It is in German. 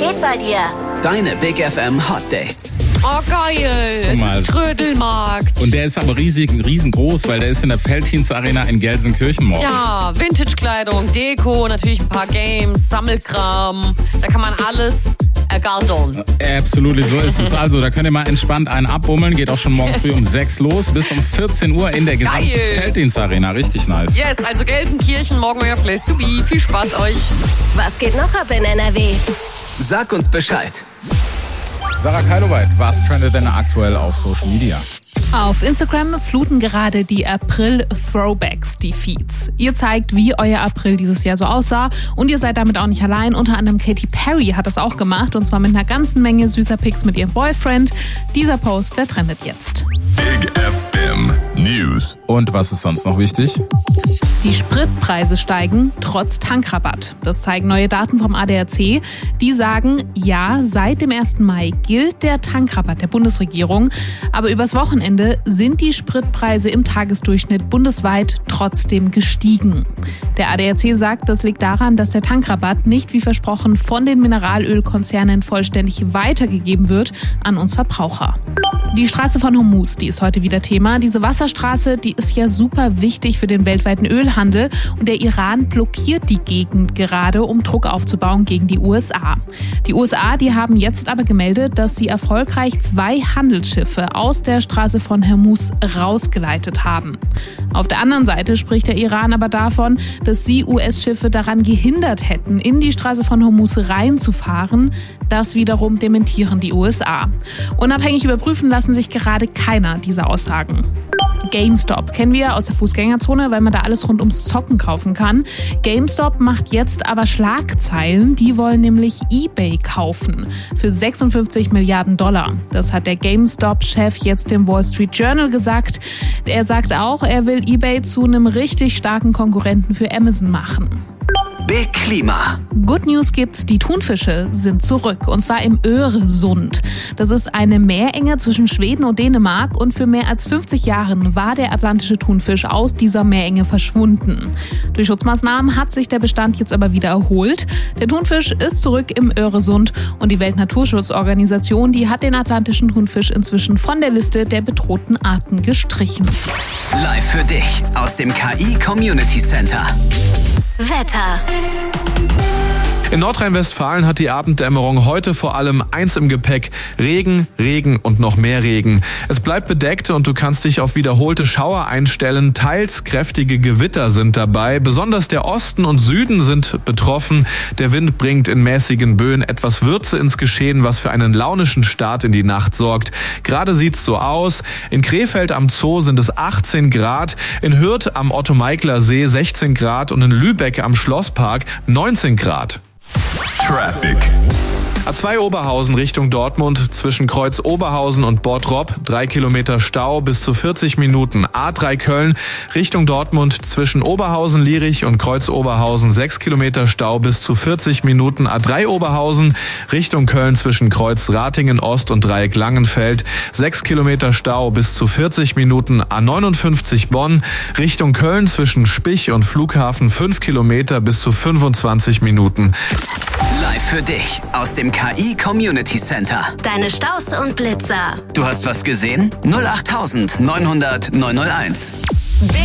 geht bei dir? Deine Big FM Hot Dates. Oh geil, es ist ein Trödelmarkt. Und der ist aber riesengroß, weil der ist in der Veltins Arena in Gelsenkirchen morgen. Ja, Vintage-Kleidung, Deko, natürlich ein paar Games, Sammelkram. Da kann man alles ergattern. Absolut, so ist es. Also, da könnt ihr mal entspannt einen abbummeln. Geht auch schon morgen früh um 6 los, bis um 14 Uhr in der gesamten Veltins Arena. Richtig nice. Yes, also Gelsenkirchen, morgen euer Place to be. Viel Spaß euch. Was geht noch ab in NRW? Sag uns Bescheid. Sarah Keiloweit, was trendet denn aktuell auf Social Media? Auf Instagram fluten gerade die April-Throwbacks die Feeds. Ihr zeigt, wie euer April dieses Jahr so aussah und ihr seid damit auch nicht allein. Unter anderem Katy Perry hat das auch gemacht und zwar mit einer ganzen Menge süßer Pics mit ihrem Boyfriend. Dieser Post, der trendet jetzt. Big FM News. Und was ist sonst noch wichtig? Die Spritpreise steigen trotz Tankrabatt. Das zeigen neue Daten vom ADAC. Die sagen, ja, seit dem 1. Mai gilt der Tankrabatt der Bundesregierung. Aber übers Wochenende sind die Spritpreise im Tagesdurchschnitt bundesweit trotzdem gestiegen. Der ADAC sagt, das liegt daran, dass der Tankrabatt nicht wie versprochen von den Mineralölkonzernen vollständig weitergegeben wird an uns Verbraucher. Die Straße von Hormuz, die ist heute wieder Thema. Diese Wasserstraße, die ist ja super wichtig für den weltweiten Ölhandel und der Iran blockiert die Gegend gerade, um Druck aufzubauen gegen die USA. Die USA, die haben jetzt aber gemeldet, dass sie erfolgreich 2 Handelsschiffe aus der Straße von Hormuz rausgeleitet haben. Auf der anderen Seite spricht der Iran aber davon, dass sie US-Schiffe daran gehindert hätten, in die Straße von Hormuz reinzufahren. Das wiederum dementieren die USA. Unabhängig überprüfen lassen sich gerade keiner dieser Aussagen. GameStop kennen wir aus der Fußgängerzone, weil man da alles rund ums Zocken kaufen kann. GameStop macht jetzt aber Schlagzeilen. Die wollen nämlich eBay kaufen für 56 Milliarden $. Das hat der GameStop-Chef jetzt dem Wall Street Journal gesagt. Er sagt auch, er will eBay zu einem richtig starken Konkurrenten für Amazon machen. Big Klima. Good News gibt's, die Thunfische sind zurück und zwar im Öresund. Das ist eine Meerenge zwischen Schweden und Dänemark und für mehr als 50 Jahren war der atlantische Thunfisch aus dieser Meerenge verschwunden. Durch Schutzmaßnahmen hat sich der Bestand jetzt aber wieder erholt. Der Thunfisch ist zurück im Öresund und die Weltnaturschutzorganisation, die hat den atlantischen Thunfisch inzwischen von der Liste der bedrohten Arten gestrichen. Live für dich aus dem KI Community Center. Wetter. In Nordrhein-Westfalen hat die Abenddämmerung heute vor allem eins im Gepäck: Regen, Regen und noch mehr Regen. Es bleibt bedeckt und du kannst dich auf wiederholte Schauer einstellen. Teils kräftige Gewitter sind dabei. Besonders der Osten und Süden sind betroffen. Der Wind bringt in mäßigen Böen etwas Würze ins Geschehen, was für einen launischen Start in die Nacht sorgt. Gerade sieht's so aus. In Krefeld am Zoo sind es 18 Grad, in Hürth am Otto-Meikler-See 16 Grad und in Lübeck am Schlosspark 19 Grad. Traffic. A2 Oberhausen Richtung Dortmund zwischen Kreuz Oberhausen und Bottrop 3 Kilometer Stau bis zu 40 Minuten. A3 Köln Richtung Dortmund zwischen Oberhausen-Lierich und Kreuz Oberhausen 6 Kilometer Stau bis zu 40 Minuten. A3 Oberhausen Richtung Köln zwischen Kreuz Ratingen Ost und Dreieck Langenfeld 6 Kilometer Stau bis zu 40 Minuten. A59 Bonn Richtung Köln zwischen Spich und Flughafen 5 Kilometer bis zu 25 Minuten. Live für dich aus dem KI Community Center. Deine Staus und Blitzer. Du hast was gesehen? 08900 901.